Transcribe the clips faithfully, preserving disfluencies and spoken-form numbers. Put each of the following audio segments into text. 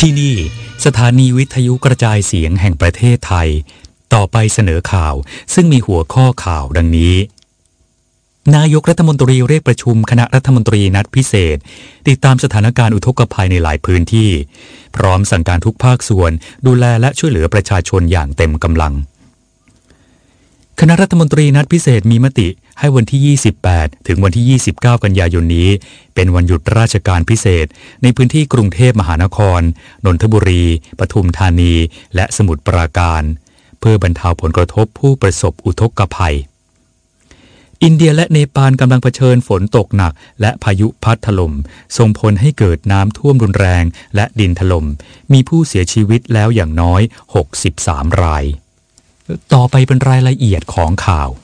ที่นี่สถานีวิทยุกระจายเสียงแห่งประเทศไทยต่อไปเสนอข่าวซึ่งมีหัวข้อข่าวดังนี้นายกรัฐมนตรีเรียกประชุมคณะรัฐมนตรีนัดพิเศษติดตามสถานการณ์อุทกภัยในหลายพื้นที่พร้อมสั่งการทุกภาคส่วนดูแลและช่วยเหลือประชาชนอย่างเต็มกำลังคณะรัฐมนตรีนัดพิเศษมีมติให้วันที่ยี่สิบแปดถึงวันที่ยี่สิบเก้ากันยายนนี้เป็นวันหยุดราชการพิเศษในพื้นที่กรุงเทพมหานครนนทบุรีปทุมธานีและสมุทรปราการเพื่อบรรเทาผลกระทบผู้ประสบอุทกภัยอินเดียและเนปาลกำลังเผชิญฝนตกหนักและพายุพัดถล่มส่งผลให้เกิดน้ำท่วมรุนแรงและดินถล่มมีผู้เสียชีวิตแล้วอย่างน้อยหกสิบสามรายต่อไปเป็นรายละเอียดของข่า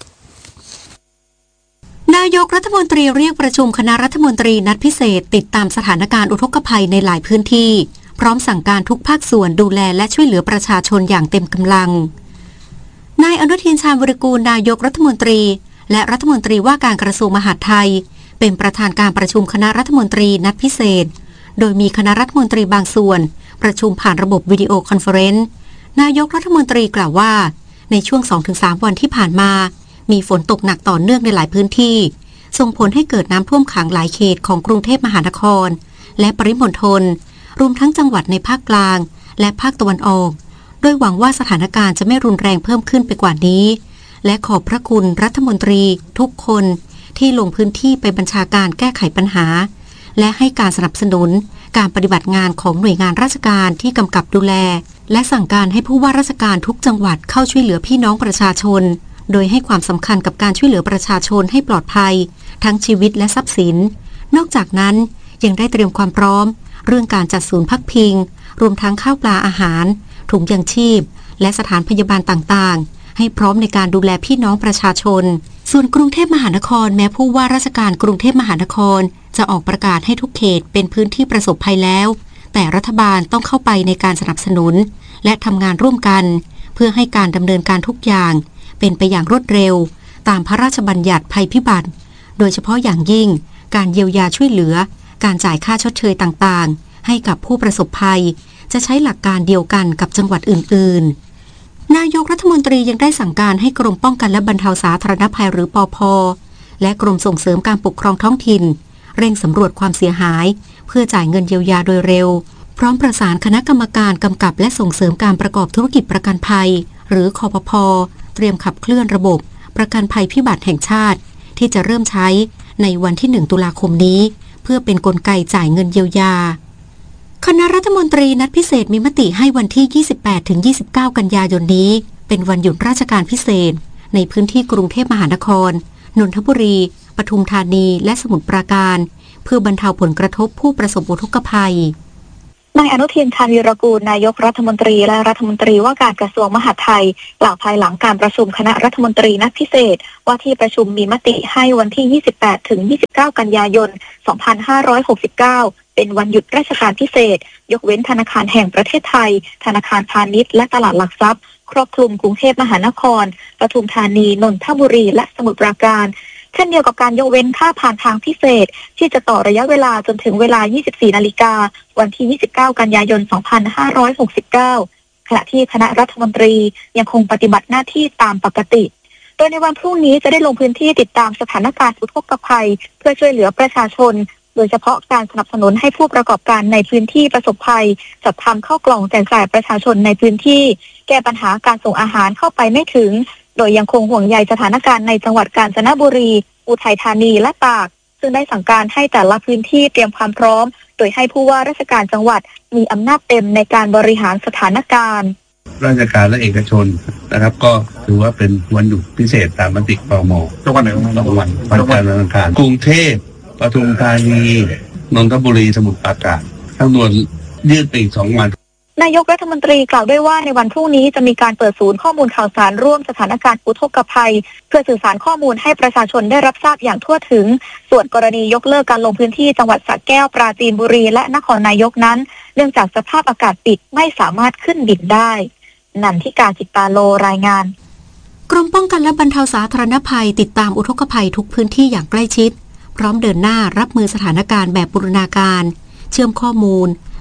วนายกรัฐมนตรีเรียกประชุมคณะรัฐมนตรีนัดพิเศษติดตามสถานการณ์อุทกภัยในหลายพื้นที่พร้อมสั่งการทุกภาคส่วนดูแลและช่วยเหลือประชาชนอย่างเต็มกำลังนายอนุทินชาญวิรากูลนายกรัฐมนตรีและรัฐมนตรีว่าการกระทรวงมหาดไทยเป็นประธานการประชุมคณะรัฐมนตรีนัดพิเศษโดยมีคณะรัฐมนตรีบางส่วนประชุมผ่านระบบวิดีโอคอนเฟอเรนซ์นายกรัฐมนตรีกล่าวว่าในช่วง สองถึงสาม วันที่ผ่านมามีฝนตกหนักต่อเนื่องในหลายพื้นที่ส่งผลให้เกิดน้ำท่วมขังหลายเขตของกรุงเทพมหานครและปริมณฑลรวมทั้งจังหวัดในภาคกลางและภาคตะวันออกโดยหวังว่าสถานการณ์จะไม่รุนแรงเพิ่มขึ้นไปกว่านี้และขอบพระคุณรัฐมนตรีทุกคนที่ลงพื้นที่ไปบัญชาการแก้ไขปัญหาและให้การสนับสนุนการปฏิบัติงานของหน่วยงานราชการที่กำกับดูแลและสั่งการให้ผู้ว่าราชการทุกจังหวัดเข้าช่วยเหลือพี่น้องประชาชนโดยให้ความสำคัญกับการช่วยเหลือประชาชนให้ปลอดภัยทั้งชีวิตและทรัพย์สินนอกจากนั้นยังได้เตรียมความพร้อมเรื่องการจัดศูนย์พักพิงรวมทั้งข้าวปลาอาหารถุงยางชีพและสถานพยาบาลต่างๆให้พร้อมในการดูแลพี่น้องประชาชนส่วนกรุงเทพมหานครแม้ผู้ว่าราชการกรุงเทพมหานครจะออกประกาศให้ทุกเขตเป็นพื้นที่ประสบภัยแล้วแต่รัฐบาลต้องเข้าไปในการสนับสนุนและทำงานร่วมกันเพื่อให้การดำเนินการทุกอย่างเป็นไปอย่างรวดเร็วตามพระราชบัญญัติภัยพิบัติโดยเฉพาะอย่างยิ่งการเยียวยาช่วยเหลือการจ่ายค่าชดเชยต่างๆให้กับผู้ประสบภัยจะใช้หลักการเดียวกันกับจังหวัดอื่นๆนายกรัฐมนตรียังได้สั่งการให้กรมป้องกันและบรรเทาสาธารณภัยหรือปภ.และกรมส่งเสริมการปกครองท้องถิ่นเร่งสำรวจความเสียหายเพื่อจ่ายเงินเยียวยาโดยเร็วพร้อมประสานคณะกรรมการกำกับและส่งเสริมการประกอบธุรกิจประกันภัยหรือคปภ.เตรียมขับเคลื่อนระบบประกันภัยพิบัติแห่งชาติที่จะเริ่มใช้ในวันที่หนึ่งตุลาคมนี้เพื่อเป็นกลไกจ่ายเงินเยียวยาคณะรัฐมนตรีนัดพิเศษมีมติให้วันที่ ยี่สิบแปดถึงยี่สิบเก้า กันยายนนี้เป็นวันหยุดราชการพิเศษในพื้นที่กรุงเทพมหานครนนทบุรีปทุมธานีและสมุทรปราการเพื่อบรรเทาผลกระทบผู้ประสบอุทกภัยนายอนุทินชาญวีรกูลนายกรัฐมนตรีและรัฐมนตรีว่าการกระทรวงมหาดไทยกล่าวภายหลังการประชุมคณะรัฐมนตรีนัดพิเศษว่าที่ประชุมมีมติให้วันที่ ยี่สิบแปดถึงยี่สิบเก้า กันยายน สองพันห้าร้อยหกสิบเก้า เป็นวันหยุดราชการพิเศษยกเว้นธนาคารแห่งประเทศไทยธนาคารพาณิชย์และตลาดหลักทรัพย์ครอบคลุมกรุงเทพมหานครปทุมธานีนนทบุรีและสมุทรปราการเช่นเดียวกับการยกเว้นค่าผ่านทางพิเศษที่จะต่อระยะเวลาจนถึงเวลา ยี่สิบสี่ นาฬิกาวันที่ ยี่สิบเก้า กันยายน สองพันห้าร้อยหกสิบเก้า ขณะที่คณะรัฐมนตรียังคงปฏิบัติหน้าที่ตามปกติโดยในวันพรุ่งนี้จะได้ลงพื้นที่ติดตามสถานการณ์อุทกภัยเพื่อช่วยเหลือประชาชนโดยเฉพาะการสนับสนุนให้ผู้ประกอบการในพื้นที่ประสบภัยจัดทำข้าวกล่องแจกจ่ายประชาชนในพื้นที่แก้ปัญหาการส่งอาหารเข้าไปไม่ถึงโดยยังคงห่วงใยสถานการณ์ในจังหวัดกาญจนบุรีอุทัยธานีและตากซึ่งได้สั่งการให้แต่ละพื้นที่เตรียมความพร้อมโดยให้ผู้ว่าราชการจังหวัดมีอำนาจเต็มในการบริหารสถานการณ์ราชการและเอกชนนะครับก็ถือว่าเป็นวันหยุดพิเศษตามมติครม.ทุกวันไหนทุกวันวันจันทร์วันอังคารกรุงเทพปทุมธานีนนทบุรีสมุทรปราการทั้งหมดยืดไปอีกสองวันนายกรัฐมนตรีกล่าวด้วยว่าในวันพรุ่งนี้จะมีการเปิดศูนย์ข้อมูลข่าวสารร่วมสถานการณ์อุทกภัยเพื่อสื่อสารข้อมูลให้ประชาชนได้รับทราบอย่างทั่วถึงส่วนกรณียกเลิกการลงพื้นที่จังหวัดสระแก้วปราจีนบุรีและนครนายกนั้นเนื่องจากสภาพอากาศปิดไม่สามารถขึ้นบินได้นันทิกาจิตตาโลรายงานกรมป้องกันและบรรเทาสาธารณภัยติดตามอุทกภัยทุกพื้นที่อย่างใกล้ชิดพร้อมเดินหน้ารับมือสถานการณ์แบบบูรณาการเชื่อมข้อมูล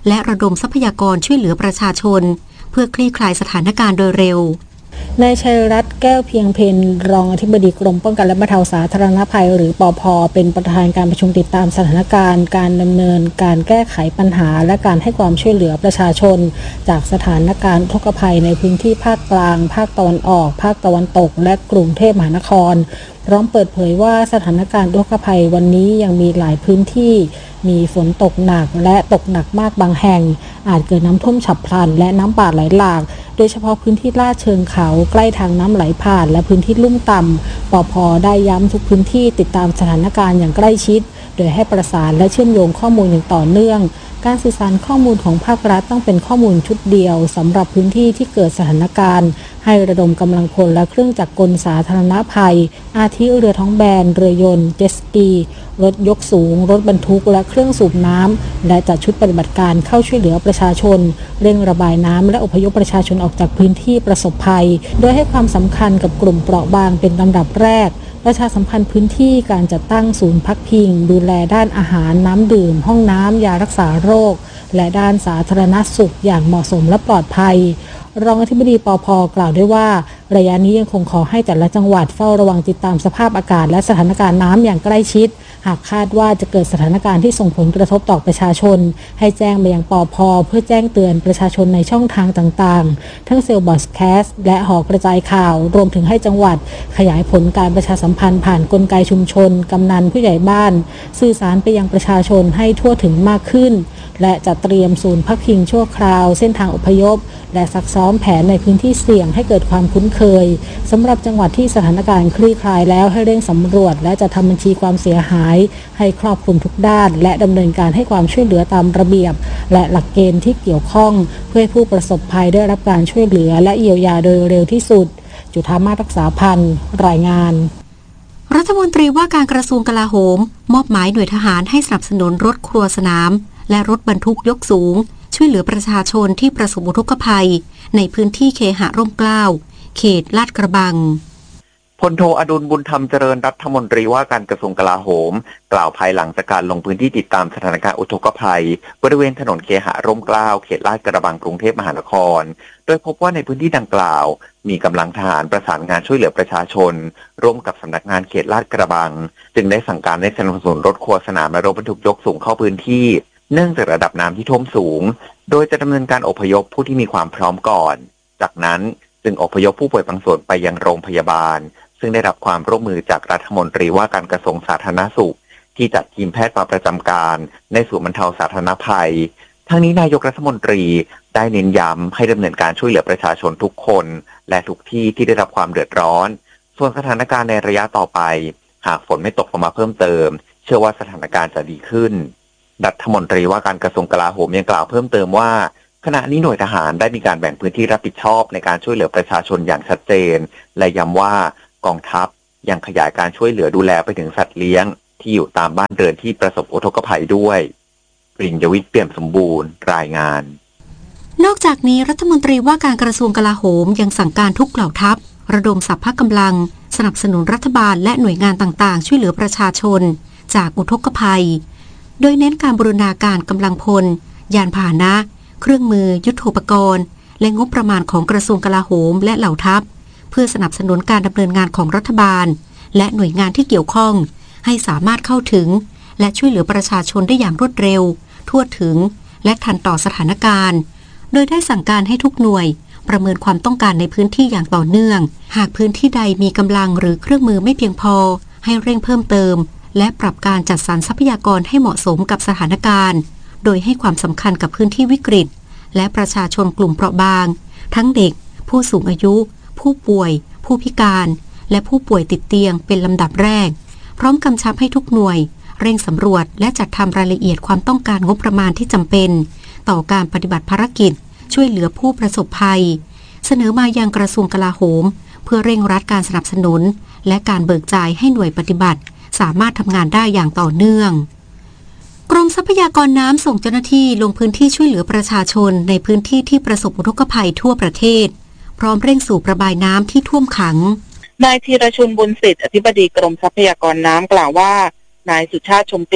และระดมทรัพยากรช่วยเหลือประชาชนเพื่อคลี่คลายสถานการณ์โดยเร็วนายชัยรัตน์แก้วเพียงเพนรองอธิบดีกรมป้องกันและบรรเทาสาธารณภัยหรือปภ.เป็นประธานการประชุมติดตามสถานการณ์การดำเนินการแก้ไขปัญหาและการให้ความช่วยเหลือประชาชนจากสถานการณ์อุทกภัยในพื้นที่ภาคกลางภาคตะวันออกภาคตะวันตกและกรุงเทพมหานครพร้อมเปิดเผยว่าสถานการณ์อุทกภัยวันนี้ยังมีหลายพื้นที่มีฝนตกหนักและตกหนักมากบางแห่งอาจเกิดน้ำท่วมฉับพลันและน้ำป่าไหลหลากโดยเฉพาะพื้นที่ลาดเชิงเขาใกล้ทางน้ำไหลผ่านและพื้นที่ลุ่มต่ำปภ.ได้ย้ำทุกพื้นที่ติดตามสถานการณ์อย่างใกล้ชิดโดยให้ประสานและเชื่อมโยงข้อมูลอย่างต่อเนื่องการสื่อสารข้อมูลของภาครัฐต้องเป็นข้อมูลชุดเดียวสำหรับพื้นที่ที่เกิดสถานการณ์ให้ระดมกำลังพลและเครื่องจักรกลสาธารณภัยอาทิเรือท้องแบนเรือยนต์เจ็ตสกีรถยกสูงรถบรรทุกและเครื่องสูบน้ำและจัดชุดปฏิบัติการเข้าช่วยเหลือประชาชนเร่งระบายน้ำและอพยพประชาชนออกจากพื้นที่ประสบภัยโดยให้ความสำคัญกับกลุ่มเปราะบางเป็นลำดับแรกประชาสัมพันธ์พื้นที่การจัดตั้งศูนย์พักพิงดูแลด้านอาหารน้ำดื่มห้องน้ำยารักษาโรคและด้านสาธารณสุขอย่างเหมาะสมและปลอดภัยรองอธิบดีปภ.กล่าวด้วยว่าระยะนี้ยังคงขอให้แต่ละจังหวัดเฝ้าระวังติดตามสภาพอากาศและสถานการณ์น้ำอย่างใกล้ชิดหากคาดว่าจะเกิดสถานการณ์ที่ส่งผลกระทบต่อประชาชนให้แจ้งไปยังปภ.เพื่อแจ้งเตือนประชาชนในช่องทางต่างๆทั้งเซลล์บอดแคสต์และหอกระจายข่าวรวมถึงให้จังหวัดขยายผลการประชาสัมพันธ์ผ่านกลไกชุมชนกำนันผู้ใหญ่บ้านสื่อสารไปยังประชาชนให้ทั่วถึงมากขึ้นและจัดเตรียมศูนย์พักพิงชั่วคราวเส้นทางอพยพและซักซ้อมแผนในพื้นที่เสี่ยงให้เกิดความคุ้นเคยสำหรับจังหวัดที่สถานการณ์คลี่คลายแล้วให้เร่งสำรวจและจะทำบัญชีความเสียหายให้ครอบคลุมทุกด้านและดำเนินการให้ความช่วยเหลือตามระเบียบและหลักเกณฑ์ที่เกี่ยวข้องเพื่อให้ผู้ประสบภัยได้รับการช่วยเหลือและเยียวยาโดยเร็วที่สุดจุฑามาศรักษาพันธ์รายงานรัฐมนตรีว่าการกระทรวงกลาโหมมอบหมายหน่วยทหารให้สนับสนุนรถครัวสนามและรถบรรทุกยกสูงช่วยเหลือประชาชนที่ประสบอุทกภัยในพื้นที่เคหะร่มเกล้าเขตลาดกระบังพลโทอดุลบุญธรรมเจริญรัฐมนตรีว่าการกระทรวงกลาโหมกล่าวภายหลังจากการลงพื้นที่ติดตามสถานการณ์อุทกภัยบริเวณถนนเคหะร่มเกล้าเขตลาดกระบังกรุงเทพมหานครโดยพบว่าในพื้นที่ดังกล่าวมีกำลังทหารประสานงานช่วยเหลือประชาชนร่วมกับสำนักงานเขตลาดกระบังจึงได้สั่งการให้สนับสนุนรถครัวสนามและรถบรรทุกยกสูงเข้าพื้นที่เนื่องจากระดับน้ำที่ท่วมสูงโดยจะดำเนินการอพยพผู้ที่มีความพร้อมก่อนจากนั้นจึงอพยพผู้ป่วยบางส่วนไปยังโรงพยาบาลซึ่งได้รับความร่วมมือจากรัฐมนตรีว่าการกระทรวงสาธารณสุขที่จัดทีมแพทย์มาประจำการในศูนย์บรรเทาสาธารณภัยทั้งนี้นายกรัฐมนตรีได้เน้นย้ำให้ดำเนินการช่วยเหลือประชาชนทุกคนและทุกที่ที่ได้รับความเดือดร้อนส่วนสถานการณ์ในระยะต่อไปหากฝนไม่ตกลงมาเพิ่มเติมเชื่อว่าสถานการณ์จะดีขึ้นรัฐมนตรีว่าการกระทรวงกลาโหมยังกล่าวเพิ่มเติมว่าขณะนี้หน่วยทหารได้มีการแบ่งพื้นที่รับผิดชอบในการช่วยเหลือประชาชนอย่างชัดเจนและย้ำว่ากองทัพยังขยายการช่วยเหลือดูแลไปถึงสัตว์เลี้ยงที่อยู่ตามบ้านเรือนที่ประสบอุทกภัยด้วยปริญญวิทย์เปี่ยมสมบูรณ์รายงานนอกจากนี้รัฐมนตรีว่าการกระทรวงกลาโหมยังสั่งการทุกเหล่าทัพระดมสรรพกำลังสนับสนุนรัฐบาลและหน่วยงานต่างๆช่วยเหลือประชาชนจากอุทกภัยโดยเน้นการบูรณาการกำลังพลยานพาหนะเครื่องมือยุทโธปกรณ์และงบประมาณของกระทรวงกลาโหมและเหล่าทัพเพื่อสนับสนุนการดำเนินงานของรัฐบาลและหน่วยงานที่เกี่ยวข้องให้สามารถเข้าถึงและช่วยเหลือประชาชนได้อย่างรวดเร็วทั่วถึงและทันต่อสถานการณ์โดยได้สั่งการให้ทุกหน่วยประเมินความต้องการในพื้นที่อย่างต่อเนื่องหากพื้นที่ใดมีกำลังหรือเครื่องมือไม่เพียงพอให้เร่งเพิ่มเติมและปรับการจัดสรรทรัพยากรให้เหมาะสมกับสถานการณ์โดยให้ความสำคัญกับพื้นที่วิกฤตและประชาชนกลุ่มเปราะบางทั้งเด็กผู้สูงอายุผู้ป่วยผู้พิการและผู้ป่วยติดเตียงเป็นลำดับแรกพร้อมกำชับให้ทุกหน่วยเร่งสำรวจและจัดทำรายละเอียดความต้องการงบประมาณที่จำเป็นต่อการปฏิบัติภารกิจช่วยเหลือผู้ประสบภัยเสนอมายังกระทรวงกลาโหมเพื่อเร่งรัดการสนับสนุนและการเบิกจ่ายให้หน่วยปฏิบัติสามารถทำงานได้อย่างต่อเนื่องกรมทรัพยากรน้ำส่งเจ้าหน้าที่ลงพื้นที่ช่วยเหลือประชาชนในพื้นที่ที่ประสบอุทกภัยทั่วประเทศพร้อมเร่งสูบระบายน้ำที่ท่วมขังนายธีรชุนบุญสิทธิ์อธิบดีกรมทรัพยากรน้ำกล่าวว่านายสุชาติชมกลิ่น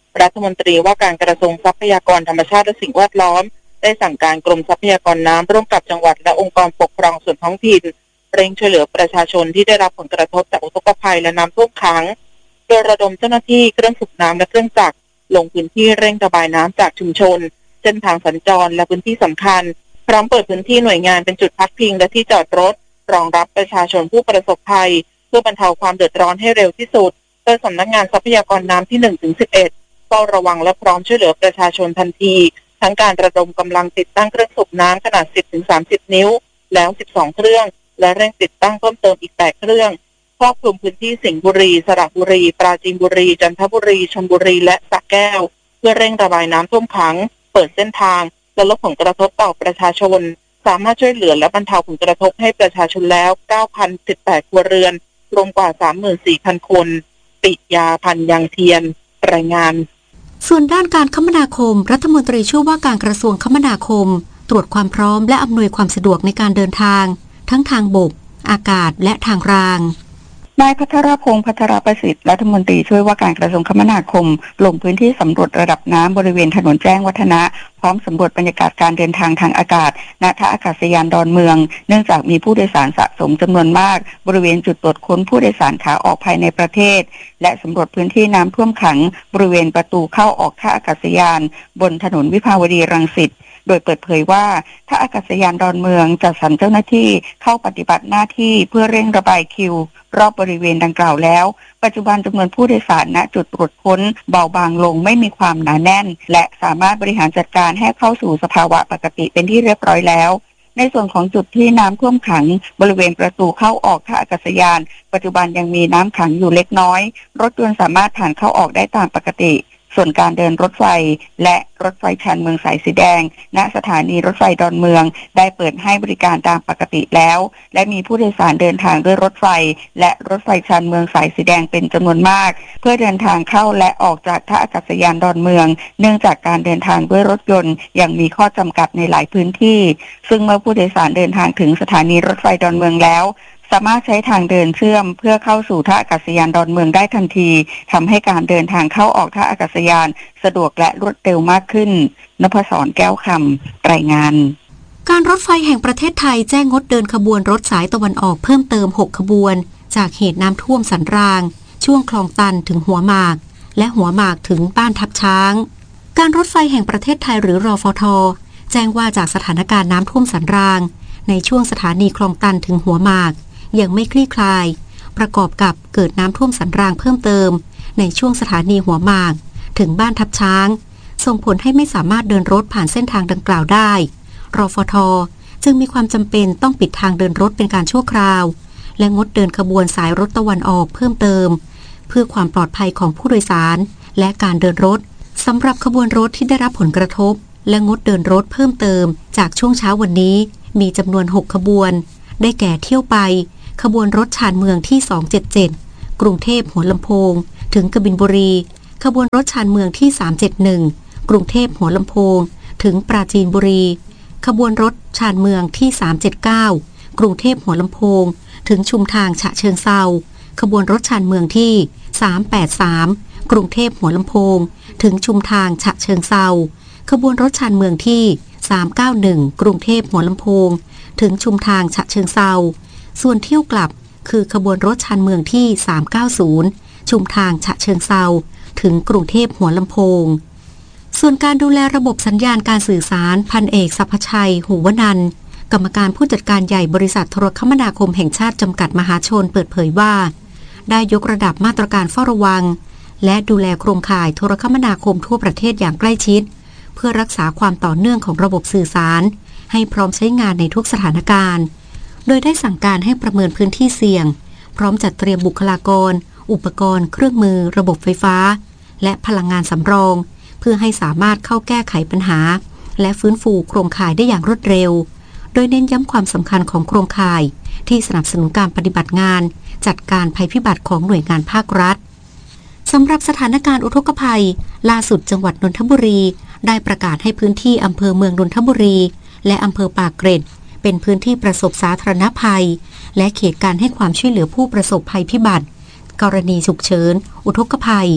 รัฐมนตรีว่าการกระทรวงทรัพยากรธรรมชาติและสิ่งแวดล้อมได้สั่งการกรมทรัพยากรน้ำร่วมกับจังหวัดและองค์กรปกครองส่วนท้องถิ่นเร่งช่วยเหลือประชาชนที่ได้รับผลกระทบจากอุทกภัยและน้ำท่วมขังโดยระดมเจ้าหน้าที่เครื่องสูบน้ำและเครื่องจักรลงพื้นที่เร่งระบายน้ำจากชุมชนเส้นทางสัญจรและพื้นที่สำคัญพร้อมเปิดพื้นที่หน่วยงานเป็นจุดพักพิงและที่จอดรถรองรับประชาชนผู้ประสบภัยเพื่อบรรเทาความเดือดร้อนให้เร็วที่สุดโดยสำนักงานทรัพยากรน้ำที่ หนึ่งถึงสิบเอ็ด เฝ้าระวังและพร้อมช่วยเหลือประชาชนทันทีทั้งการระดมกำลังติดตั้งเครื่องสูบน้ำขนาด สิบถึงสามสิบ นิ้วแล้ว สิบสอง เครื่องและเร่งติดตั้งเพิ่มเติมอีก แปด เครื่องครอบคลุมพื้นที่สิงห์บุรีสระบุรีปราจีนบุรีจันทบุรีชลบุรีและสระแก้วเพื่อเร่งระบายน้ำท่วมขังเปิดเส้นทางและลดผลกระทบต่อประชาชนสามารถช่วยเหลือและบรรเทาผลกระทบให้ประชาชนแล้ว เก้าพันสิบแปด ครัวเรือนรวมกว่า สามหมื่นสี่พัน คนปิยาพันธ์ยังเทียนรายงานส่วนด้านการคมนาคมรัฐมนตรีช่วยว่าการกระทรวงคมนาคมตรวจความพร้อมและอำนวยความสะดวกในการเดินทางทั้งทางบกอากาศและทางรางนายพัทรพงษ์พัทรประสิทธิ์รัฐมนตรีช่วยว่าการกระทรวงคมนาคมลงพื้นที่สำรวจระดับน้ำบริเวณถนนแจ้งวัฒนะพร้อมสำรวจบรรยากาศการเดินทางทางอากาศณท่าอากาศยานดอนเมืองเนื่องจากมีผู้โดยสารสะสมจำนวนมากบริเวณจุดตรวจค้นผู้โดยสารขาออกภายในประเทศและสำรวจพื้นที่น้ำท่วมขังบริเวณประตูเข้าออกท่าอากาศยานบนถนนวิภาวดีรังสิตโดยเปิดเผยว่าท่าอากาศยานดอนเมืองจัดสรรเจ้าหน้าที่เข้าปฏิบัติหน้าที่เพื่อเร่งระบายคิวรอบบริเวณดังกล่าวแล้วปัจจุบันจำนวนผู้โดยสารณจุดตรวจค้นเบาบางลงไม่มีความหนาแน่นและสามารถบริหารจัดการให้เข้าสู่สภาวะปกติเป็นที่เรียบร้อยแล้วในส่วนของจุดที่น้ำท่วมขังบริเวณประตูเข้าออกท่าอากาศยานปัจจุบันยังมีน้ำขังอยู่เล็กน้อยรถยนต์สามารถผ่านเข้าออกได้ตามปกติส่วนการเดินรถไฟและรถไฟชานเมืองสายสีแดงณสถานีรถไฟดอนเมืองได้เปิดให้บริการตามปกติแล้วและมีผู้โดยสารเดินทางด้วยรถไฟและรถไฟชานเมืองสายสีแดงเป็นจำนวนมากเพื่อเดินทางเข้าและออกจากท่าอากาศยานดอนเมืองเนื่องจากการเดินทางด้วยรถยนต์ยังมีข้อจำกัดในหลายพื้นที่ซึ่งเมื่อผู้โดยสารเดินทางถึงสถานีรถไฟดอนเมืองแล้วสามารถใช้ทางเดินเชื่อมเพื่อเข้าสู่ท่าอากาศยานดอนเมืองได้ทันทีทำให้การเดินทางเข้าออกท่าอากาศยานสะดวกและรวดเร็วมากขึ้นนภศรแก้วคำรายงานการรถไฟแห่งประเทศไทยแจ้งงดเดินขบวนรถสายตะวันออกเพิ่มเติมหกขบวนจากเหตุน้ำท่วมสันรางช่วงคลองตันถึงหัวหมากและหัวหมากถึงบ้านทับช้างการรถไฟแห่งประเทศไทยหรือรฟท.แจ้งว่าจากสถานการณ์น้ำท่วมสันรางในช่วงสถานีคลองตันถึงหัวหมากยังไม่คลี่คลายประกอบกับเกิดน้ำท่วมสันรางเพิ่มเติมในช่วงสถานีหัวหมากถึงบ้านทับช้างส่งผลให้ไม่สามารถเดินรถผ่านเส้นทางดังกล่าวได้รฟท.จึงมีความจำเป็นต้องปิดทางเดินรถเป็นการชั่วคราวและงดเดินขบวนสายรถตะวันออกเพิ่มเติมเพื่อความปลอดภัยของผู้โดยสารและการเดินรถสำหรับขบวนรถที่ได้รับผลกระทบและงดเดินรถเพิ่มเติมจากช่วงเช้าวันนี้มีจำนวนหกขบวนได้แก่เที่ยวไปขบวนรถชานเมืองที่สองเจ็ดเจ็ดกรุงเทพหัวลำโพงถึงกบินบุรีขบวนรถชานเมืองที่สามเจ็ดหนึ่งกรุงเทพหัวลำโพงถึงปราจีนบุรีขบวนรถชานเมืองที่สามเจ็ดเก้ากรุงเทพหัวลำโพงถึงชุมทางฉะเชิงเทราขบวนรถชานเมืองที่สามแปดสามกรุงเทพหัวลำโพงถึงชุมทางฉะเชิงเทราขบวนรถชานเมืองที่สามเก้าหนึ่งกรุงเทพหัวลำโพงถึงชุมทางฉะเชิงเทราส่วนเที่ยวกลับคือขบวนรถชานเมืองที่สามเก้าศูนย์ชุมทางฉะเชิงเทราถึงกรุงเทพหัวลำโพงส่วนการดูแลระบบสัญญาณการสื่อสารพันเอกสัพพชัยหูวนันท์กรรมการผู้จัดการใหญ่บริษัทโทรคมนาคมแห่งชาติจำกัดมหาชนเปิดเผยว่าได้ยกระดับมาตรการเฝ้าระวังและดูแลโครงข่ายโทรคมนาคมทั่วประเทศอย่างใกล้ชิดเพื่อรักษาความต่อเนื่องของระบบสื่อสารให้พร้อมใช้งานในทุกสถานการณ์โดยได้สั่งการให้ประเมินพื้นที่เสี่ยงพร้อมจัดเตรียมบุคลากรอุปกรณ์เครื่องมือระบบไฟฟ้าและพลังงานสำรองเพื่อให้สามารถเข้าแก้ไขปัญหาและฟื้นฟูโครงข่ายได้อย่างรวดเร็วโดยเน้นย้ำความสำคัญของโครงข่ายที่สนับสนุนการปฏิบัติงานจัดการภัยพิบัติของหน่วยงานภาครัฐสำหรับสถานการณ์อุทกภัยล่าสุดจังหวัดนนทบุรีได้ประกาศให้พื้นที่อำเภอเมืองนนทบุรีและอำเภอปากเกร็ดเป็นพื้นที่ประสบสาธารณภัยและเขตการให้ความช่วยเหลือผู้ประสบภัยพิบัติกรณีฉุกเฉินอุทกภัย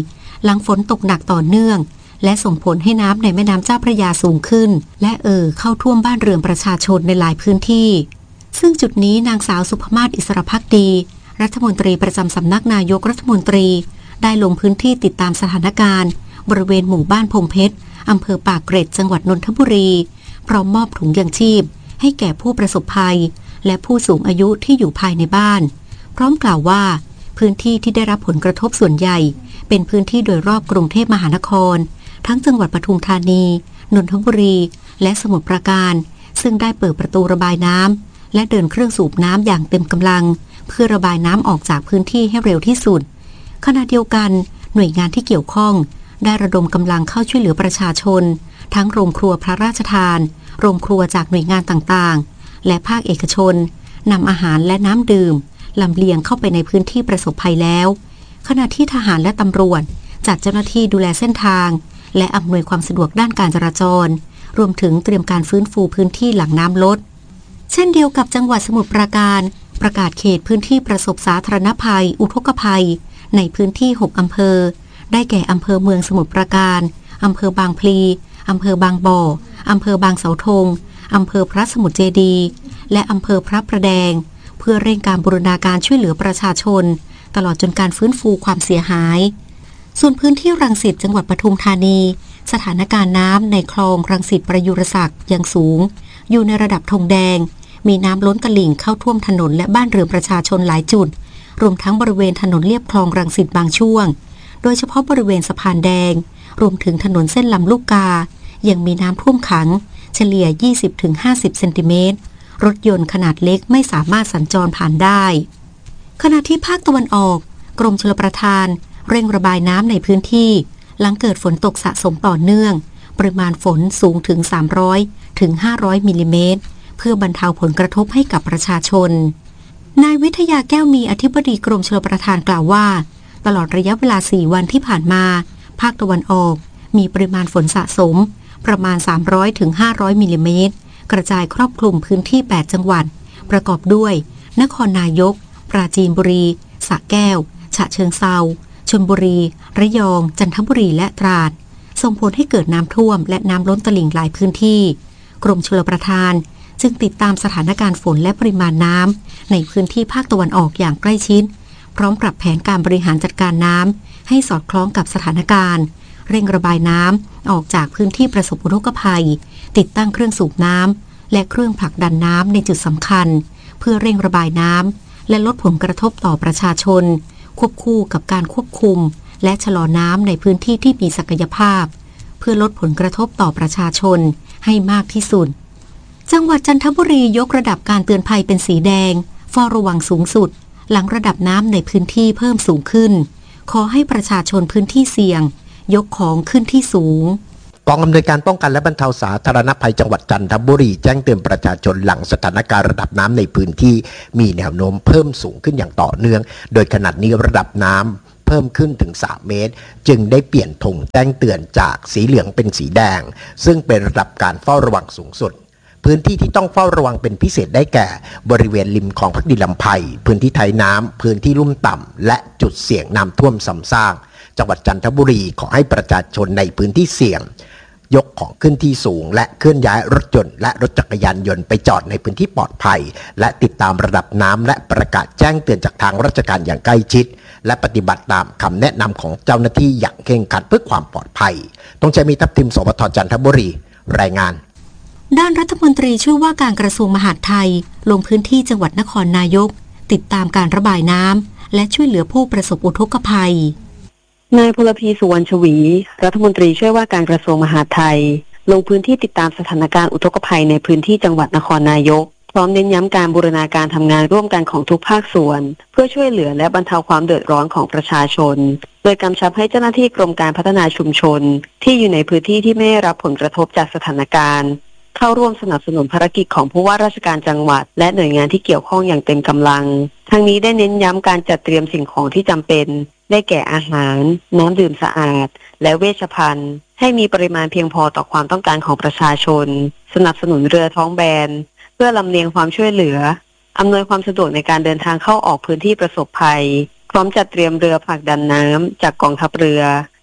หลังฝนตกหนักต่อเนื่องและส่งผลให้น้ำในแม่น้ำเจ้าพระยาสูงขึ้นและเอ่อเข้าท่วมบ้านเรือนประชาชนในหลายพื้นที่ซึ่งจุดนี้นางสาวสุภมาศอิสรภักดีรัฐมนตรีประจำสำนักนายกรัฐมนตรีได้ลงพื้นที่ติดตามสถานการณ์บริเวณหมู่บ้านพงเพชรอำเภอปากเกร็ดจังหวัดนนทบุรีพร้อมมอบถุงยางชีพให้แก่ผู้ประสบภัยและผู้สูงอายุที่อยู่ภายในบ้านพร้อมกล่าวว่าพื้นที่ที่ได้รับผลกระทบส่วนใหญ่เป็นพื้นที่โดยรอบกรุงเทพมหานครทั้งจังหวัดปทุมธานีนนทบุรีและสมุทรปราการซึ่งได้เปิดประตูระบายน้ำและเดินเครื่องสูบน้ำอย่างเต็มกำลังเพื่อระบายน้ำออกจากพื้นที่ให้เร็วที่สุดขณะเดียวกันหน่วยงานที่เกี่ยวข้องได้ระดมกำลังเข้าช่วยเหลือประชาชนทั้งโรงครัวพระราชทานโรงครัวจากหน่วยงานต่างๆและภาคเอกชนนำอาหารและน้ำดื่มลำเลียงเข้าไปในพื้นที่ประสบภัยแล้วขณะที่ทหารและตำรวจจัดเจ้าหน้าที่ดูแลเส้นทางและอำนวยความสะดวกด้านการจราจรรวมถึงเตรียมการฟื้นฟูพื้นที่หลังน้ำลดเช่นเดียวกับจังหวัดสมุทรปราการประกาศเขตพื้นที่ประสบสาธารณภัยอุทกภัยในพื้นที่หกอำเภอได้แก่อำเภอเมืองสมุทรปราการอำเภอบางพลีอำเภอบางบ่ออำเภอบางเสาธงอำเภอพระสมุทรเจดีย์และอำเภอพระประแดงเพื่อเร่งการบูรณาการช่วยเหลือประชาชนตลอดจนการฟื้นฟูความเสียหายส่วนพื้นที่รังสิตจังหวัดปทุมธานีสถานการณ์น้ำในคลองรังสิตประยุรศักดิ์ยังสูงอยู่ในระดับธงแดงมีน้ำล้นตลิ่งเข้าท่วมถนนและบ้านเรือนประชาชนหลายจุดรวมทั้งบริเวณถนนเลียบคลองรังสิตบางช่วงโดยเฉพาะบริเวณสะพานแดงรวมถึงถนนเส้นลำลูกกายังมีน้ำท่วมขังเฉลี่ย ยี่สิบถึงห้าสิบ เซนติเมตรรถยนต์ขนาดเล็กไม่สามารถสัญจรผ่านได้ขณะที่ภาคตะวันออกกรมชลประทานเร่งระบายน้ำในพื้นที่หลังเกิดฝนตกสะสมต่อเนื่องปริมาณฝนสูงถึงสามร้อยถึงห้าร้อยมิลลิเมตรเพื่อบรรเทาผลกระทบให้กับประชาชนนายวิทยาแก้วมีอธิบดีกรมชลประทานกล่าวว่าตลอดระยะเวลาสี่วันที่ผ่านมาภาคตะวันออกมีปริมาณฝนสะสมประมาณสามร้อยถึงห้าร้อยมิลลิเมตรกระจายครอบคลุมพื้นที่แปดจังหวัดประกอบด้วยนครนายกปราจีนบุรีสระแก้วฉะเชิงเทราชลบุรีระยองจันทบุรีและตราดส่งผลให้เกิดน้ำท่วมและน้ำล้นตลิ่งหลายพื้นที่กรมชลประทานจึงติดตามสถานการณ์ฝนและปริมาณน้ำในพื้นที่ภาคตะวันออกอย่างใกล้ชิดพร้อมปรับแผนการบริหารจัดการน้ำให้สอดคล้องกับสถานการณ์เร่งระบายน้ำออกจากพื้นที่ประสบอุทกภัยติดตั้งเครื่องสูบน้ำและเครื่องผลักดันน้ำในจุดสำคัญเพื่อเร่งระบายน้ำและลดผลกระทบต่อประชาชนควบคู่กับการควบคุมและชะลอน้ำในพื้นที่ที่มีศักยภาพเพื่อลดผลกระทบต่อประชาชนให้มากที่สุดจังหวัดจันทบุรียกระดับการเตือนภัยเป็นสีแดงเฝ้าระวังสูงสุดหลังระดับน้ำในพื้นที่เพิ่มสูงขึ้นขอให้ประชาชนพื้นที่เสี่ยงยกของขึ้นที่สูงกองอำนวยการป้องกันและบรรเทาสาธารณภัยจังหวัดจันทบุรีแจ้งเตือนประชาชนหลังสถานการณ์ระดับน้ำในพื้นที่มีแนวโน้มเพิ่มสูงขึ้นอย่างต่อเนื่องโดยขณะนี้ระดับน้ำเพิ่มขึ้นถึงสามเมตรจึงได้เปลี่ยนธงแจ้งเตือนจากสีเหลืองเป็นสีแดงซึ่งเป็นระดับการเฝ้าระวังสูงสุดพื้นที่ที่ต้องเฝ้าระวังเป็นพิเศษได้แก่บริเวณริมคลองพักดีลำไพพื้นที่ไทยน้ำพื้นที่ลุ่มต่ำและจุดเสี่ยงน้ำท่วมซ้ำซากจังหวัดจันทบุรีขอให้ประชาชนในพื้นที่เสี่ยงยกของขึ้นที่สูงและเคลื่อนย้ายรถยนต์และรถจักรยานยนต์ไปจอดในพื้นที่ปลอดภัยและติดตามระดับน้ำและประกาศแจ้งเตือนจากทางราชการอย่างใกล้ชิดและปฏิบัติตามคำแนะนำของเจ้าหน้าที่อย่างเคร่งครัดเพื่อความปลอดภัยต้องใช้มีทัพทิมสวทจันทบุรีรายงานด้านรัฐมนตรีช่วยว่าการกระทรวงมหาดไทยลงพื้นที่จังหวัดนครนายกติดตามการระบายน้ำและช่วยเหลือผู้ประสบอุทกภัยนายพลพีสุวรรณชวีรัฐมนตรีช่วยว่าการกระทรวงมหาดไทยลงพื้นที่ติดตามสถานการณ์อุทกภัยในพื้นที่จังหวัดนครนายกพร้อมเน้นย้ำการบูรณาการทำงานร่วมกันของทุกภาคส่วนเพื่อช่วยเหลือและบรรเทาความเดือดร้อนของประชาชนโดยกำชับให้เจ้าหน้าที่กรมการพัฒนาชุมชนที่อยู่ในพื้นที่ที่ไม่ได้รับผลกระทบจากสถานการณ์เข้าร่วมสนับสนุนภารกิจของผู้ว่าราชการจังหวัดและหน่วยงานที่เกี่ยวข้องอย่างเต็มกำลังทั้งนี้ได้เน้นย้ำการจัดเตรียมสิ่งของที่จำเป็นได้แก่อาหารน้ำดื่มสะอาดและเวชภัณฑ์ให้มีปริมาณเพียงพอต่อความต้องการของประชาชนสนับสนุนเรือท้องแบนเพื่อลำเลียงความช่วยเหลืออำนวยความสะดวกในการเดินทางเข้าออกพื้นที่ประสบภัยพร้อมจัดเตรียมเรือผลักดันน้ำจากกองทัพเรือเ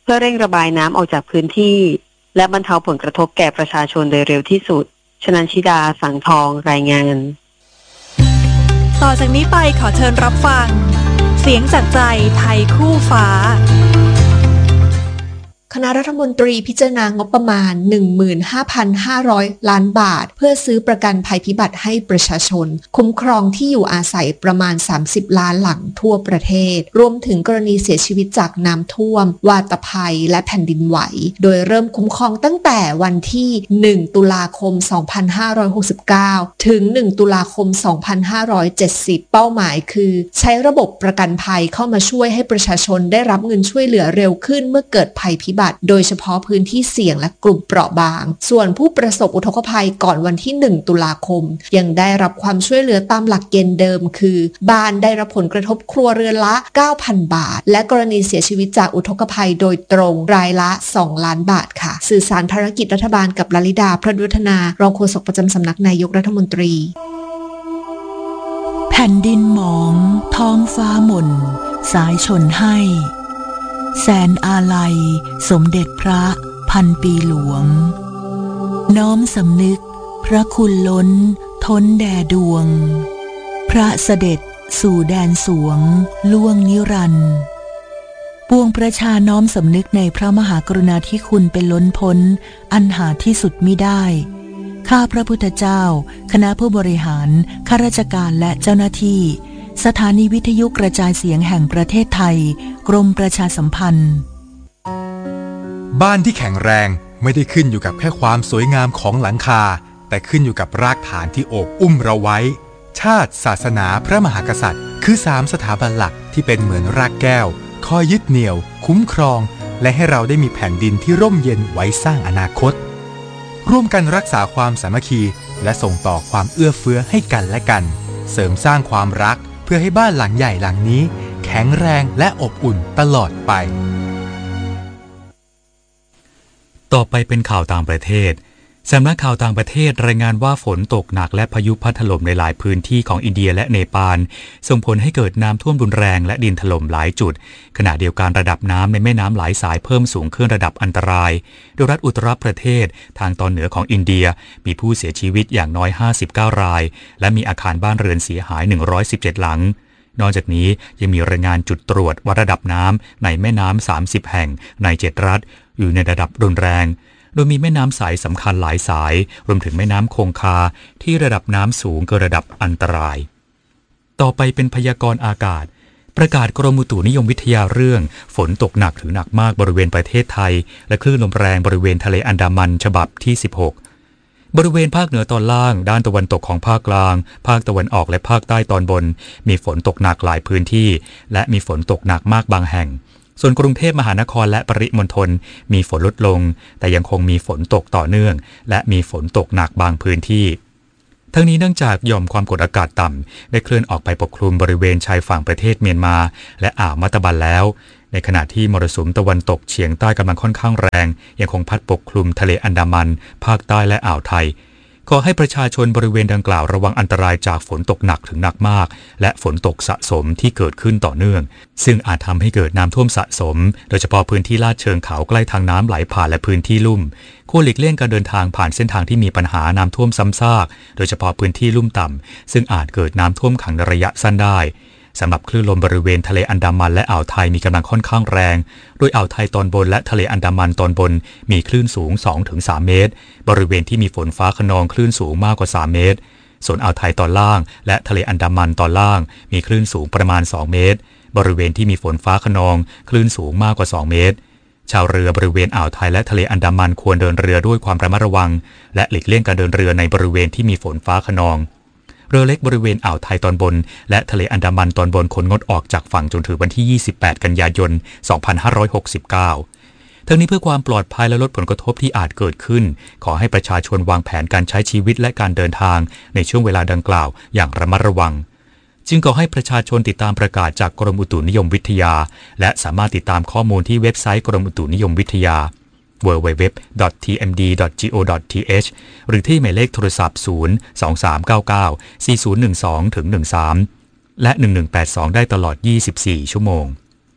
พื่อเร่งระบายน้ำออกจากพื้นที่และบรรเทาผลกระทบแก่ประชาชนโดยเร็วที่สุดชนันชิดาสังทองรายงานต่อจากนี้ไปขอเชิญรับฟังเสียงจากใจไทยคู่ฟ้าคณะรัฐมนตรีพิจารณางบประมาณ หนึ่งหมื่นห้าพันห้าร้อย ล้านบาทเพื่อซื้อประกันภัยพิบัติให้ประชาชนคุ้มครองที่อยู่อาศัยประมาณสามสิบล้านหลังทั่วประเทศรวมถึงกรณีเสียชีวิตจากน้ำท่วมวาตภัยและแผ่นดินไหวโดยเริ่มคุ้มครองตั้งแต่วันที่หนึ่งตุลาคมสองพันห้าร้อยหกสิบเก้าถึงหนึ่งตุลาคมสองพันห้าร้อยเจ็ดสิบเป้าหมายคือใช้ระบบประกันภัยเข้ามาช่วยให้ประชาชนได้รับเงินช่วยเหลือเร็วขึ้นเมื่อเกิดภัยพิบัติโดยเฉพาะพื้นที่เสี่ยงและกลุ่มเปราะบางส่วนผู้ประสบอุทกภัยก่อนวันที่หนึ่งตุลาคมยังได้รับความช่วยเหลือตามหลักเกณฑ์เดิมคือบ้านได้รับผลกระทบครัวเรือนละ เก้าพัน บาทและกรณีเสียชีวิตจากอุทกภัยโดยตรงรายละสองล้านบาทค่ะสื่อสารภารกิจรัฐบาลกับลลิดาพระดุฒนารองโฆษกประจำสำนักนายกรัฐมนตรีแผ่นดินหมองท้องฟ้าหม่นสายชนให้แสนอาลัยสมเด็จพระพันปีหลวงน้อมสำนึกพระคุณล้นท้นแด่ดวงพระเสด็จสู่แดนสวงล่วงนิรันดร์ปวงประชาน้อมสำนึกในพระมหากรุณาธิคุณเป็นล้นพ้นอันหาที่สุดมิได้ข้าพระพุทธเจ้าคณะผู้บริหารข้าราชการและเจ้าหน้าที่สถานีวิทยุกระจายเสียงแห่งประเทศไทยกรมประชาสัมพันธ์บ้านที่แข็งแรงไม่ได้ขึ้นอยู่กับแค่ความสวยงามของหลังคาแต่ขึ้นอยู่กับรากฐานที่โอบอุ้มเราไว้ชาติศาสนาพระมหากษัตริย์คือสามสถาบันหลักที่เป็นเหมือนรากแก้วคอยยึดเหนี่ยวคุ้มครองและให้เราได้มีแผ่นดินที่ร่มเย็นไว้สร้างอนาคตร่วมกันรักษาความสามัคคีและส่งต่อความเอื้อเฟื้อให้กันและกันเสริมสร้างความรักเพื่อให้บ้านหลังใหญ่หลังนี้แข็งแรงและอบอุ่นตลอดไปต่อไปเป็นข่าวต่างประเทศสำนักข่าวต่างประเทศรายงานว่าฝนตกหนักและพายุพัดถล่มในหลายพื้นที่ของอินเดียและเนปาลส่งผลให้เกิดน้ำท่วมรุนแรงและดินถล่มหลายจุดขณะเดียวกันระดับน้ำในแม่น้ำหลายสายเพิ่มสูงขึ้นระดับอันตรายโดยรัฐอุตตรประเทศทางตอนเหนือของอินเดียมีผู้เสียชีวิตอย่างน้อยห้าสิบเก้ารายและมีอาคารบ้านเรือนเสียหายหนึ่งร้อยสิบเจ็ดหลังนอกจากนี้ยังมีรายงานจุดตรวจวัดระดับน้ำในแม่น้ำสามสิบแห่งในเจ็ดรัฐอยู่ในระดับรุนแรงโดยมีแม่น้ำสายสำคัญหลายสายรวมถึงแม่น้ำคงคาที่ระดับน้ำสูงเกินระดับอันตรายต่อไปเป็นพยากรณ์อากาศประกาศกรมอุตุนิยมวิทยาเรื่องฝนตกหนักถึงหนักมากบริเวณประเทศไทยและคลื่นลมแรงบริเวณทะเลอันดามันฉบับที่สิบหกบริเวณภาคเหนือตอนล่างด้านตะวันตกของภาคกลางภาคตะวันออกและภาคใต้ตอนบนมีฝนตกหนักหลายพื้นที่และมีฝนตกหนักมากบางแห่งส่วนกรุงเทพมหานครและปริมณฑลมีฝนลดลงแต่ยังคงมีฝนตกต่อเนื่องและมีฝนตกหนักบางพื้นที่ทั้งนี้เนื่องจากหย่อมความกดอากาศต่ำได้เคลื่อนออกไปปกคลุมบริเวณชายฝั่งประเทศเมียนมาและอ่าวมัตตบันแล้วในขณะที่มรสุมตะวันตกเฉียงใต้กำลังค่อนข้างแรงยังคงพัดปกคลุมทะเลอันดามันภาคใต้และอ่าวไทยขอให้ประชาชนบริเวณดังกล่าวระวังอันตรายจากฝนตกหนักถึงหนักมากและฝนตกสะสมที่เกิดขึ้นต่อเนื่องซึ่งอาจทำให้เกิดน้ำท่วมสะสมโดยเฉพาะพื้นที่ลาดเชิงเขาใกล้ทางน้ำไหลผ่านและพื้นที่ลุ่มควรหลีกเลี่ยงการเดินทางผ่านเส้นทางที่มีปัญหาน้ำท่วมซ้ำซากโดยเฉพาะพื้นที่ลุ่มต่ำซึ่งอาจเกิดน้ำท่วมขังในระยะสั้นได้สำหรับคลื่นลมบริเวณทะเลอันดามันและอ่าวไทยมีกำลังค่อนข้างแรงโดยอ่าวไทยตอนบนและทะเลอันดามันตอนบนมีคลื่นสูง สองถึงสาม เมตรบริเวณที่มีฝนฟ้าคะนองคลื่นสูงมากกว่าสามเมตรส่วนอ่าวไทยตอนล่างและทะเลอันดามันตอนล่างมีคลื่นสูงประมาณสองเมตรบริเวณที่มีฝนฟ้าคะนองคลื่นสูงมากกว่าสองเมตรชาวเรือบริเวณอ่าวไทยและทะเลอันดามันควรเดินเรือด้วยความระมัดระวังและหลีกเลี่ยงการเดินเรือในบริเวณที่มีฝนฟ้าคะนองเรือเล็กบริเวณอ่าวไทยตอนบนและทะเลอันดามันตอนบนควรงดออกจากฝั่งจนถึงวันที่ยี่สิบแปดกันยายนสองพันห้าร้อยหกสิบเก้าทั้งนี้เพื่อความปลอดภัยและลดผลกระทบที่อาจเกิดขึ้นขอให้ประชาชนวางแผนการใช้ชีวิตและการเดินทางในช่วงเวลาดังกล่าวอย่างระมัดระวังจึงขอให้ประชาชนติดตามประกาศจากกรมอุตุนิยมวิทยาและสามารถติดตามข้อมูลที่เว็บไซต์กรมอุตุนิยมวิทยา ดับเบิลยู ดับเบิลยู ดับเบิลยู ดอท ที เอ็ม ดี ดอท จี โอ ดอท ที เอช หรือที่หมายเลขโทรศัพท์ ศูนย์ สอง สาม เก้า เก้า สี่ ศูนย์ หนึ่ง สอง ถึง หนึ่ง สาม และ หนึ่ง หนึ่ง แปด สอง ได้ตลอดยี่สิบสี่ชั่วโมง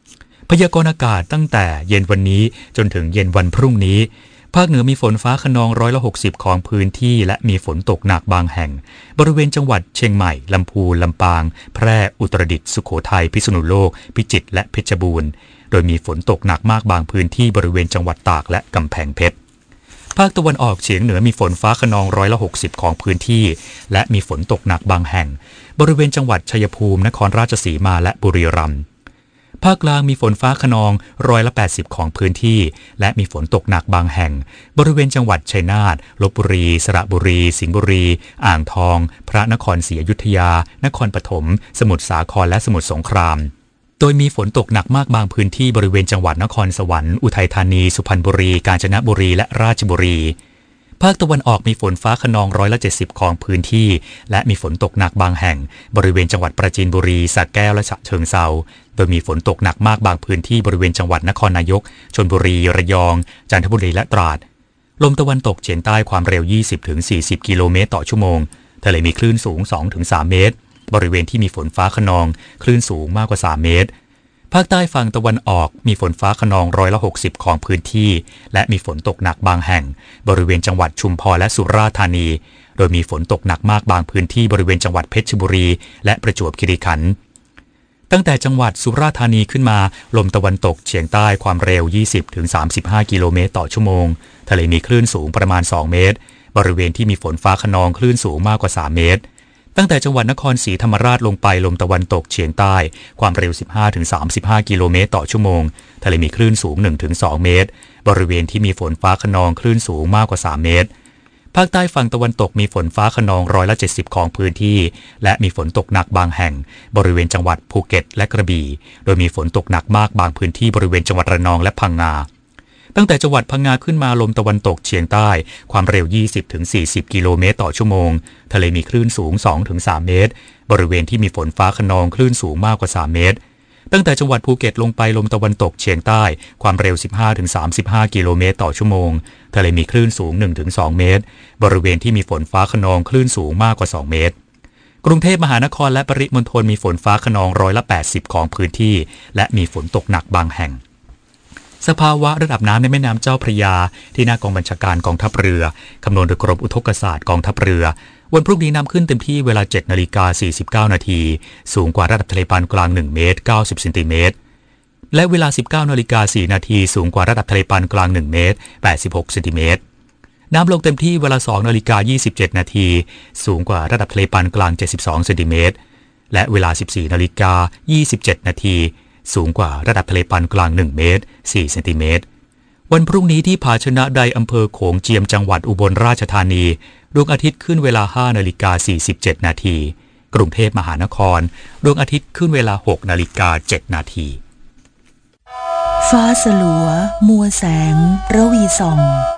พยากรณ์อากาศตั้งแต่เย็นวันนี้จนถึงเย็นวันพรุ่งนี้ภาคเหนือมีฝนฟ้าคะนองร้อยละหกสิบของพื้นที่และมีฝนตกหนักบางแห่งบริเวณจังหวัดเชียงใหม่ลำพูนลำปางแพร่อุตรดิตถ์สุโขทัยพิษณุโลกพิจิตรและเพชรบูรณ์โดยมีฝนตกหนักมากบางพื้นที่บริเวณจังหวัดตากและกำแพงเพชรภาคตะวันออกเฉียงเหนือมีฝนฟ้าคะนองร้อยละหกสิบของพื้นที่และมีฝนตกหนักบางแห่งบริเวณจังหวัดชัยภูมินครราชสีมาและบุรีรัมย์ภาคกลางมีฝนฟ้าคะนองร้อยละแปดสิบของพื้นที่และมีฝนตกหนักบางแห่งบริเวณจังหวัดชัยนาทลพบุรีสระบุรีสิงห์บุรีอ่างทองพระนครศรีอยุธยานครปฐมสมุทรสาครและสมุทรสงครามโดยมีฝนตกหนักมากบางพื้นที่บริเวณจังหวัดนครสวรรค์อุทัยธานีสุพรรณบุรีกาญจนบุรีและราชบุรีภาคตะวันออกมีฝนฟ้าคะนองร้อยละเจ็ดสิบของพื้นที่และมีฝนตกหนักบางแห่งบริเวณจังหวัดปราจีนบุรีสระแก้วและฉะเชิงเทราโดยมีฝนตกหนักมากบางพื้นที่บริเวณจังหวัดนครนายกชลบุรีระยองจันทบุรีและตราดลมตะวันตกเฉียงใต้ความเร็ว ยี่สิบถึงสี่สิบ กิโลเมตรต่อชั่วโมงทะเลมีคลื่นสูง สองถึงสาม เมตรบริเวณที่มีฝนฟ้าคะนองคลื่นสูงมากกว่าสามเมตรภาคใต้ฝั่งตะวันออกมีฝนฟ้าคะนองร้อยละหกสิบของพื้นที่และมีฝนตกหนักบางแห่งบริเวณจังหวัดชุมพรและสุราษฎร์ธานีโดยมีฝนตกหนักมากบางพื้นที่บริเวณจังหวัดเพชรบุรีและประจวบคีรีขันธ์ตั้งแต่จังหวัดสุราษฎร์ธานีขึ้นมาลมตะวันตกเฉียงใต้ความเร็ว ยี่สิบถึงสามสิบห้า กิโลเมตรต่อชั่วโมงทะเลมีคลื่นสูงประมาณสองเมตรบริเวณที่มีฝนฟ้าคะนองคลื่นสูงมากกว่าสามเมตรตั้งแต่จังหวัดนครศรีธรรมราชลงไปลมตะวันตกเฉียงใต้ความเร็ว สิบห้าถึงสามสิบห้า กิโลเมตรต่อชั่วโมงทะเลมีคลื่นสูง หนึ่งถึงสอง เมตรบริเวณที่มีฝนฟ้าคะนองคลื่นสูงมากกว่าสามเมตรภาคใต้ฝั่งตะวันตกมีฝนฟ้าคะนองร้อยละเจ็ดสิบของพื้นที่และมีฝนตกหนักบางแห่งบริเวณจังหวัดภูเก็ตและกระบี่โดยมีฝนตกหนักมากบางพื้นที่บริเวณจังหวัดระนองและพังงาตั้งแต่จังหวัดพังงาขึ้นมาลมตะวันตกเฉียงใต้ความเร็ว ยี่สิบถึงสี่สิบ กิโลเมตรต่อชั่วโมงทะเลมีคลื่นสูง สองถึงสาม เมตรบริเวณที่มีฝนฟ้าคะนองคลื่นสูงมากกว่าสามเมตรตั้งแต่จังหวัดภูเก็ตลงไปลมตะวันตกเฉียงใต้ความเร็ว สิบห้าถึงสามสิบห้า กิโลเมตรต่อชั่วโมงทะเลมีคลื่นสูง หนึ่งถึงสอง เมตรบริเวณที่มีฝนฟ้าคะนองคลื่นสูงมากกว่าสองเมตรกรุงเทพมหานครและปริมณฑลมีฝนฟ้าคะนองร้อยละแปดสิบของพื้นที่และมีฝนตกหนักบางแห่งสภาวะระดับน้ำในแม่น้ำเจ้าพระยาที่หน้ากองบัญชาการกองทัพเรือคำนวณโดยกรมอุทกศาสตร์กองทัพเรือวันพรุ่งนี้น้ำขึ้นเต็มที่เวลา เจ็ดนาฬิกาสี่สิบเก้านาทีสูงกว่าระดับทะเลปานกลางหนึ่งเมตรเก้าสิบเซนติเมตรและเวลา สิบเก้านาฬิกาสี่นาทีสูงกว่าระดับทะเลปานกลางหนึ่งเมตรแปดสิบหกเซนติเมตรน้ำลงเต็มที่เวลา สองนาฬิกายี่สิบเจ็ดนาทีสูงกว่าระดับทะเลปานกลางเจ็ดสิบสองเซนติเมตรและเวลา สิบสี่นาฬิกายี่สิบเจ็ดนาทีสูงกว่าระดับทะเลปานกลางหนึ่งเมตรสี่เซนติเมตรวันพรุ่งนี้ที่ผาชนะใดอำเภอโขงเจียมจังหวัดอุบลราชธานีดวงอาทิตย์ขึ้นเวลา ห้านาฬิกาสี่สิบเจ็ดนาทีกรุงเทพมหานครดวงอาทิตย์ขึ้นเวลา หกนาฬิกาเจ็ดนาทีฟ้าสลัวมัวแสงระวีส่อง